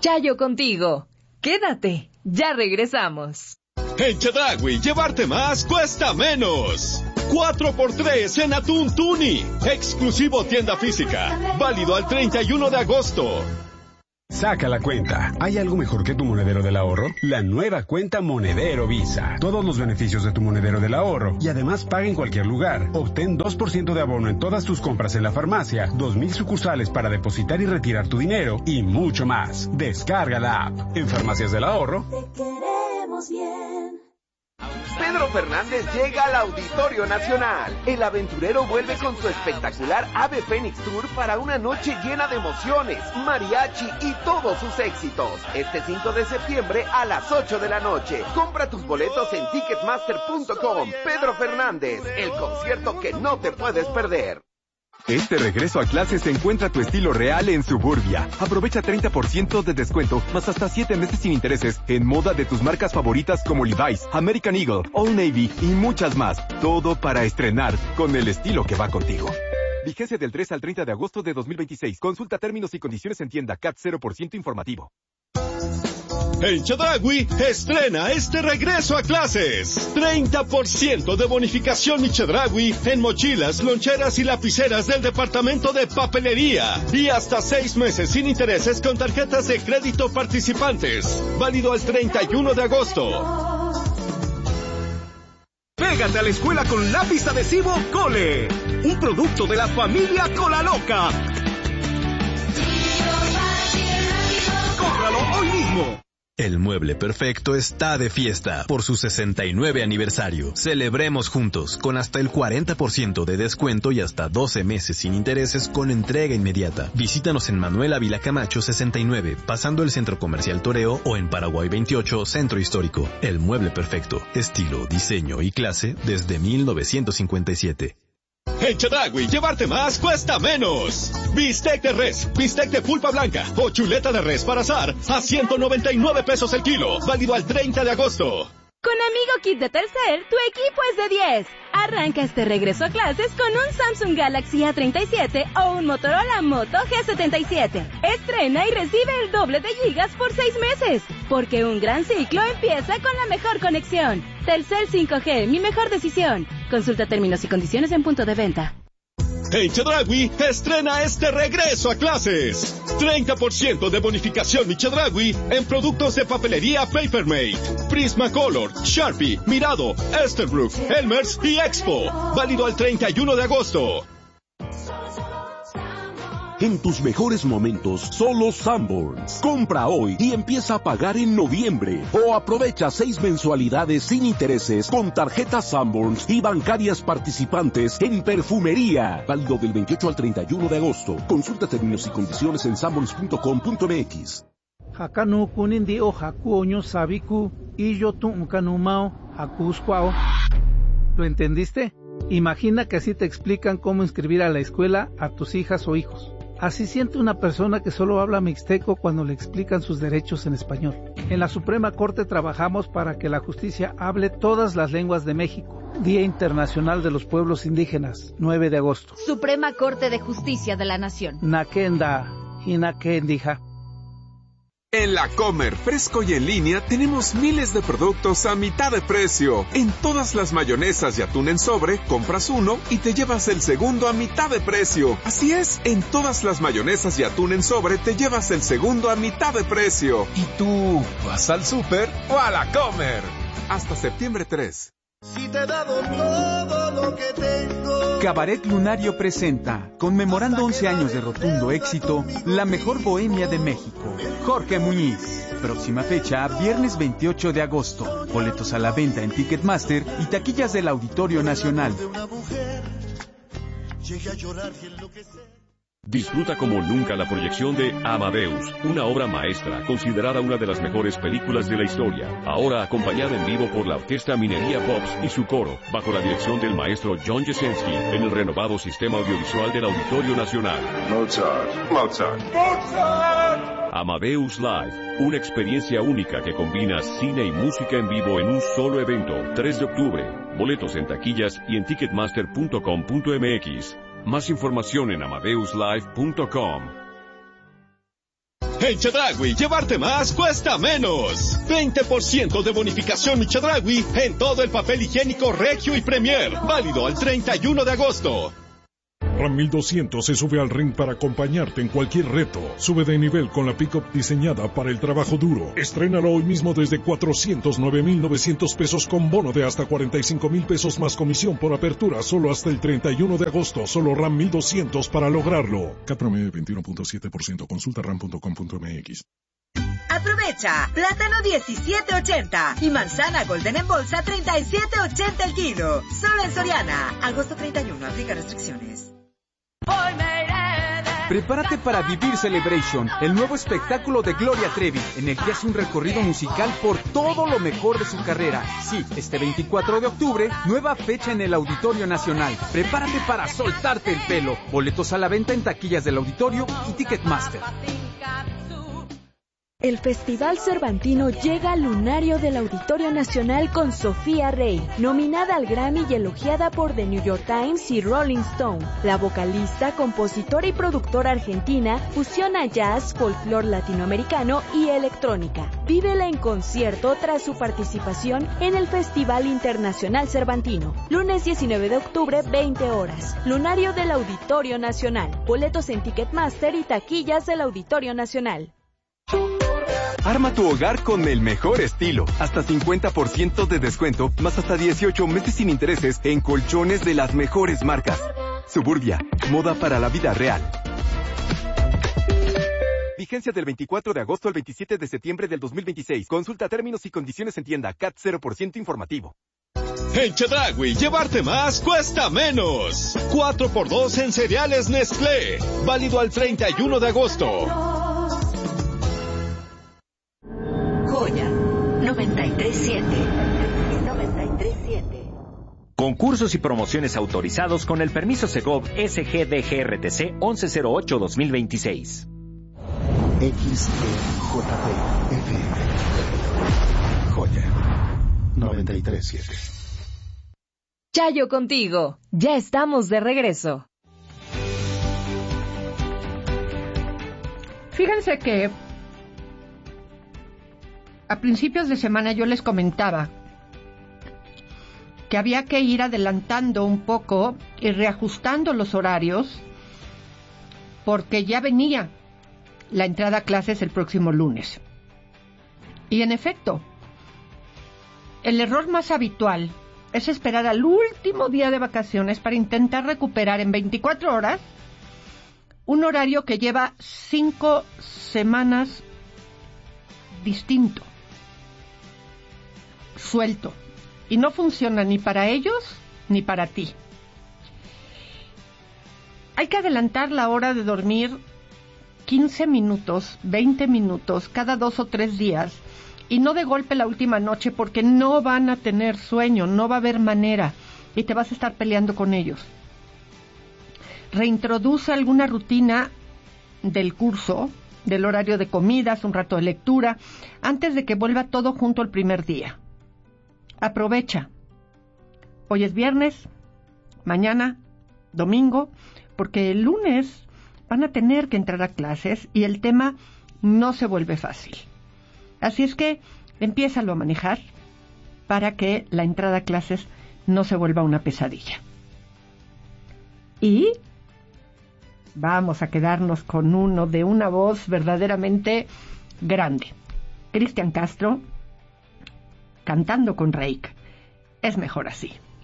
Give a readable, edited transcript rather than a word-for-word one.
Chayo contigo. Quédate, ya regresamos. En Chedraui, llevarte más cuesta menos. 4x3 en atún tuni. Exclusivo tienda física. Válido al 31 de agosto. Saca la cuenta. ¿Hay algo mejor que tu monedero del ahorro? La nueva cuenta Monedero Visa. Todos los beneficios de tu monedero del ahorro. Y además paga en cualquier lugar. Obtén 2% de abono en todas tus compras en la farmacia, 2,000 sucursales para depositar y retirar tu dinero y mucho más. Descarga la app. En Farmacias del Ahorro. Te queremos bien. Pedro Fernández llega al Auditorio Nacional. El aventurero vuelve con su espectacular Ave Fénix Tour para una noche llena de emociones, mariachi y todos sus éxitos. Este 5 de septiembre a las 8 de la noche. Compra tus boletos en ticketmaster.com. Pedro Fernández, el concierto que no te puedes perder. Este regreso a clases encuentra tu estilo real en Suburbia. Aprovecha 30% de descuento, más hasta 7 meses sin intereses, en moda de tus marcas favoritas como Levi's, American Eagle, Old Navy y muchas más. Todo para estrenar con el estilo que va contigo. Vigencia del 3 al 30 de agosto de 2026. Consulta términos y condiciones en tienda. CAT 0% informativo. En Chedraui, estrena este regreso a clases. 30% de bonificación Mi Chedraui en mochilas, loncheras y lapiceras del departamento de papelería. Y hasta 6 meses sin intereses con tarjetas de crédito participantes. Válido al 31 de agosto. Pégate a la escuela con lápiz adhesivo Cole. Un producto de la familia Cola Loca. ¡Cómpralo hoy mismo! El Mueble Perfecto está de fiesta por su 69 aniversario. Celebremos juntos con hasta el 40% de descuento y hasta 12 meses sin intereses con entrega inmediata. Visítanos en Manuel Ávila Camacho 69, pasando el Centro Comercial Toreo, o en Paraguay 28, Centro Histórico. El Mueble Perfecto, estilo, diseño y clase desde 1957. En Chedraui, llevarte más cuesta menos. Bistec de res, bistec de pulpa blanca o chuleta de res para asar a 199 pesos el kilo. Válido al 30 de agosto. Con Amigo Kit de Telcel, tu equipo es de 10. Arranca este regreso a clases con un Samsung Galaxy A37 o un Motorola Moto G77. Estrena y recibe el doble de gigas por 6 meses. Porque un gran ciclo empieza con la mejor conexión. Telcel 5G, mi mejor decisión. Consulta términos y condiciones en punto de venta. En Chedraui, estrena este regreso a clases. 30% de bonificación Mi Chedraui en productos de papelería Papermate, Prismacolor, Sharpie, Mirado, Esterbrook, Elmer's y Expo. Válido al 31 de agosto. En tus mejores momentos, solo Sanborns. Compra hoy y empieza a pagar en noviembre. O aprovecha 6 mensualidades sin intereses con tarjetas Sanborns y bancarias participantes en perfumería. Válido del 28 al 31 de agosto. Consulta términos y condiciones en sanborns.com.mx. Hakanu kunindi o haku oño sabiku y yo tu kanumao hakusquao. ¿Lo entendiste? Imagina que así te explican cómo inscribir a la escuela a tus hijas o hijos. Así siente una persona que solo habla mixteco cuando le explican sus derechos en español. En la Suprema Corte trabajamos para que la justicia hable todas las lenguas de México. Día Internacional de los Pueblos Indígenas, 9 de agosto. Suprema Corte de Justicia de la Nación. Nakenda y Nakendija. En La Comer, fresco y en línea, tenemos miles de productos a mitad de precio. En todas las mayonesas y atún en sobre, compras uno y te llevas el segundo a mitad de precio. Así es, en todas las mayonesas y atún en sobre, te llevas el segundo a mitad de precio. ¿Y tú, vas al súper o a La Comer? Hasta septiembre 3. Si te he dado todo lo que tengo. Cabaret Lunario presenta, conmemorando 11 años de rotundo éxito, la mejor bohemia de México. Jorge Muñiz. Próxima fecha, viernes 28 de agosto. Boletos a la venta en Ticketmaster y taquillas del Auditorio Nacional. Disfruta como nunca la proyección de Amadeus, una obra maestra considerada una de las mejores películas de la historia. Ahora acompañada en vivo por la Orquesta Minería Pops y su coro, bajo la dirección del maestro John Jesensky, en el renovado sistema audiovisual del Auditorio Nacional. Mozart. Amadeus Live, una experiencia única que combina cine y música en vivo en un solo evento. 3 de octubre. Boletos en taquillas y en ticketmaster.com.mx. Más información en amadeuslive.com. En Chedraui, llevarte más cuesta menos. 20% de bonificación mi Chedraui en todo el papel higiénico Regio y Premier. Válido al 31 de agosto. Ram 1200 se sube al ring para acompañarte en cualquier reto. Sube de nivel con la pick-up diseñada para el trabajo duro. Estrénalo hoy mismo desde 409,900 pesos con bono de hasta 45,000 pesos más comisión por apertura solo hasta el 31 de agosto. Solo Ram 1200 para lograrlo. CAT promedio 21.7%. Consulta ram.com.mx. Aprovecha, plátano 17.80 y manzana golden en bolsa 37.80 el kilo. Solo en Soriana. Agosto 31, aplica restricciones. Prepárate para vivir Celebration, el nuevo espectáculo de Gloria Trevi, en el que hace un recorrido musical por todo lo mejor de su carrera. Sí, este 24 de octubre, nueva fecha en el Auditorio Nacional. Prepárate para soltarte el pelo. Boletos a la venta en taquillas del auditorio y Ticketmaster. El Festival Cervantino llega al lunario del Auditorio Nacional con Sofía Rey, nominada al Grammy y elogiada por The New York Times y Rolling Stone. La vocalista, compositora y productora argentina fusiona jazz, folclore latinoamericano y electrónica. Vívela en concierto tras su participación en el Festival Internacional Cervantino. Lunes 19 de octubre, 20 horas. Lunario del Auditorio Nacional. Boletos en Ticketmaster y taquillas del Auditorio Nacional. Arma tu hogar con el mejor estilo. Hasta 50% de descuento, más hasta 18 meses sin intereses en colchones de las mejores marcas. Suburbia, moda para la vida real. Vigencia del 24 de agosto al 27 de septiembre del 2026. Consulta términos y condiciones en tienda. CAT 0% informativo. En Chedraui, llevarte más cuesta menos. 4x2 en cereales Nestlé. Válido al 31 de agosto. Joya 93.7. 93.7. Concursos y promociones autorizados con el permiso Segov SGDGRTC 1108-2026. XEJP FM. Joya 93.7. Chayo contigo. Ya estamos de regreso. Fíjense que a principios de semana yo les comentaba que había que ir adelantando un poco y reajustando los horarios porque ya venía la entrada a clases el próximo lunes. Y en efecto, el error más habitual es esperar al último día de vacaciones para intentar recuperar en 24 horas un horario que lleva 5 semanas distinto, suelto, y no funciona ni para ellos ni para ti. Hay que adelantar la hora de dormir 15 minutos, 20 minutos, cada 2 o 3 días, y no de golpe la última noche, porque no van a tener sueño, no va a haber manera, y te vas a estar peleando con ellos. Reintroduce alguna rutina del curso, del horario de comidas, un rato de lectura, antes de que vuelva todo junto el primer día. Aprovecha. Hoy es viernes, mañana, domingo, porque el lunes van a tener que entrar a clases y el tema no se vuelve fácil. Así es que empiézalo a manejar para que la entrada a clases no se vuelva una pesadilla. Y vamos a quedarnos con uno de una voz verdaderamente grande. Cristian Castro, cantando con Reik. Es mejor así.